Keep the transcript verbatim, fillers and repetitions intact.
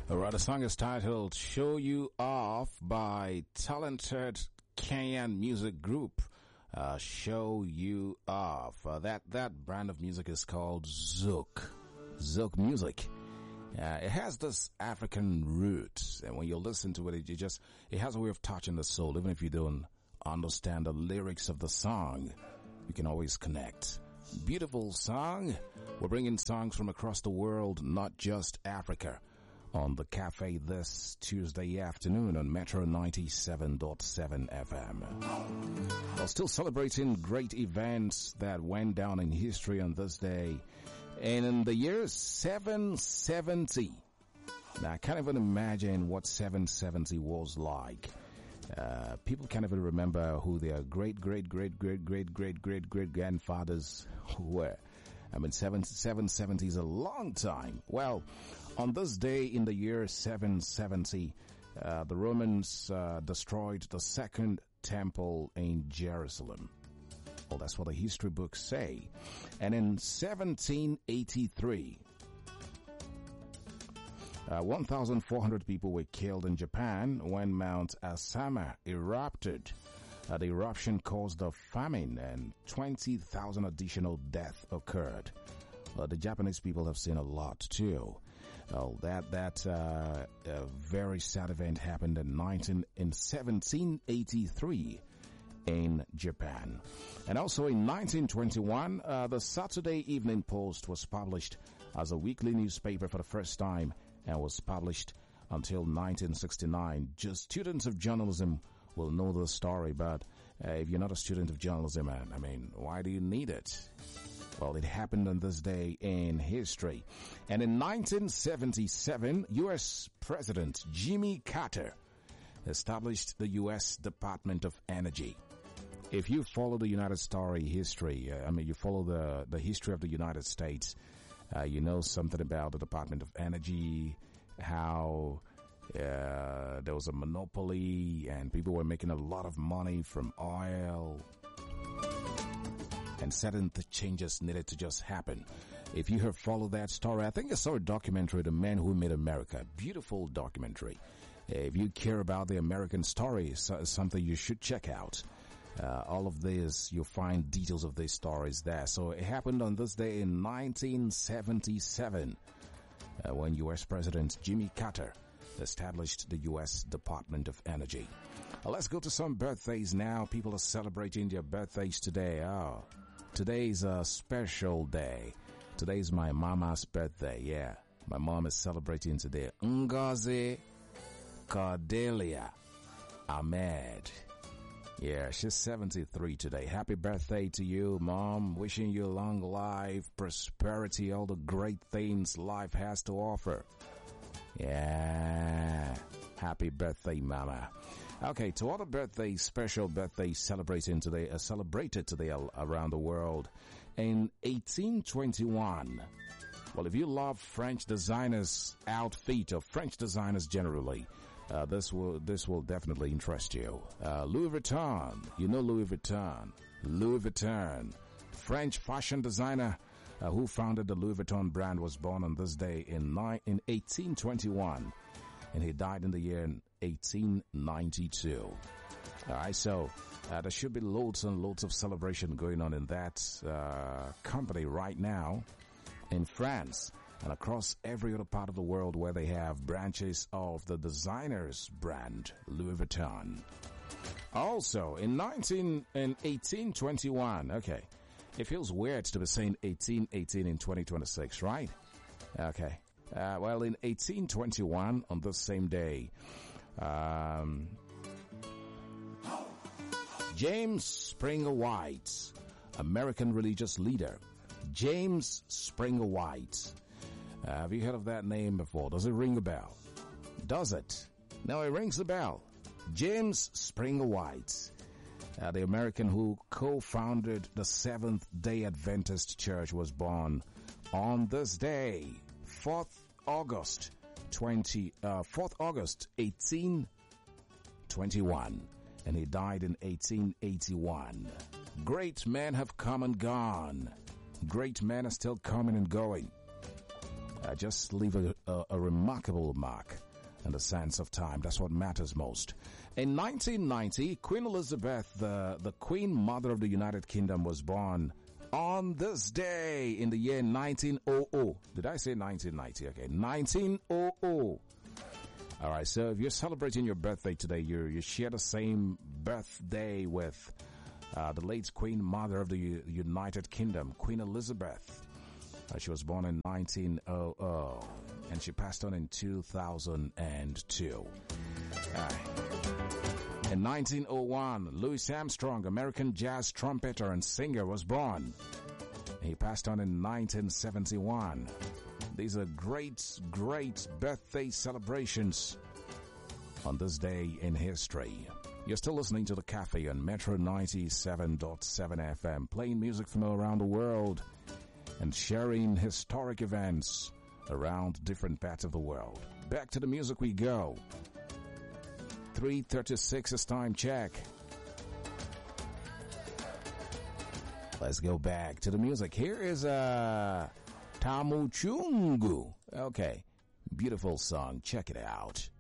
Alright, the song is titled Show You Off by talented Kenyan music group. Uh, Show You Off. Uh, that, that brand of music is called Zouk. Zouk music. Uh, it has this African roots, and when you listen to it, it, it just, it has a way of touching the soul. Even if you don't understand the lyrics of the song, you can always connect. Beautiful song. We're bringing songs from across the world, not just Africa, on the cafe this Tuesday afternoon on Metro ninety-seven point seven F M. While still celebrating great events that went down in history on this day. And in the year seven seventy, now I can't even imagine what seven seventy was like. Uh, people can't even remember who their great, great, great, great, great, great, great, great grandfathers were. I mean, seven, seven seventy is a long time. Well, on this day in the year seven seventy, uh, the Romans uh, destroyed the second temple in Jerusalem. Well, that's what the history books say. And in seventeen eighty-three, uh, one thousand four hundred people were killed in Japan when Mount Asama erupted. Uh, the eruption caused a famine and twenty thousand additional deaths occurred. Uh, the Japanese people have seen a lot too. Uh, that that uh, uh, very sad event happened in nineteen in seventeen eighty-three in Japan. And also in nineteen twenty-one, uh, the Saturday Evening Post was published as a weekly newspaper for the first time and was published until nineteen sixty-nine. Just students of journalism will know the story, but uh, if you're not a student of journalism, I mean, why do you need it? Well, it happened on this day in history. And in nineteen seventy-seven, U S President Jimmy Carter established the U S Department of Energy. If you follow the United Story history, uh, I mean, you follow the, the history of the United States, uh, you know something about the Department of Energy, how uh, there was a monopoly and people were making a lot of money from oil. And certain changes needed to just happen. If you have followed that story, I think I saw a documentary, The Man Who Made America. Beautiful documentary. If you care about the American story, it's something you should check out. Uh, all of this, you'll find details of these stories there. So it happened on this day in nineteen seventy-seven, uh, when U S President Jimmy Carter established the U S Department of Energy. Uh, let's go to some birthdays now. People are celebrating their birthdays today. Oh, today is a special day. Today is my mama's birthday. Yeah, my mom is celebrating today. Ngozi Cordelia Ahmed. Yeah, she's seventy-three today. Happy birthday to you, Mom. Wishing you long life, prosperity, all the great things life has to offer. Yeah. Happy birthday, Mama. Okay, to all the birthdays, special birthdays celebrating today, uh, celebrated today around the world. In eighteen twenty-one, well, if you love French designers' outfit or French designers generally, Uh, this will, this will definitely interest you. Uh, Louis Vuitton. You know Louis Vuitton. Louis Vuitton. French fashion designer, uh, who founded the Louis Vuitton brand, was born on this day in nine, in eighteen twenty-one. And he died in the year in eighteen ninety-two. Alright, so, uh, there should be loads and loads of celebration going on in that, uh, company right now in France. And across every other part of the world where they have branches of the designer's brand, Louis Vuitton. Also, in nineteen, in eighteen twenty-one, okay, it feels weird to be saying eighteen eighteen in twenty twenty-six, right? Okay. Uh, well, in eighteen twenty-one, on this same day, um, James Springer White, American religious leader, James Springer White. Uh, have you heard of that name before? Does it ring a bell? Does it? No, it rings a bell. James Springer White, uh, the American who co-founded the Seventh-day Adventist Church, was born on this day, fourth August eighteen twenty-one, and he died in eighteen eighty-one. Great men have come and gone. Great men are still coming and going. Uh, just leave a, a, a remarkable mark in the sense of time. That's what matters most. In nineteen ninety, Queen Elizabeth, the, the Queen Mother of the United Kingdom, was born on this day in the year nineteen hundred. Did I say nineteen ninety? Okay, nineteen hundred. All right, so if you're celebrating your birthday today, you you share the same birthday with uh, the late Queen Mother of the U- United Kingdom, Queen Elizabeth. Uh, she was born in nineteen hundred, and she passed on in two thousand two. All right. In nineteen oh one, Louis Armstrong, American jazz trumpeter and singer, was born. He passed on in nineteen seventy-one. These are great, great birthday celebrations on this day in history. You're still listening to The Cafe on Metro ninety-seven point seven F M, playing music from around the world and sharing historic events around different parts of the world. Back to the music we go. three thirty-six is time check. Let's go back to the music. Here is uh, Tamu Chungu. Okay, beautiful song. Check it out.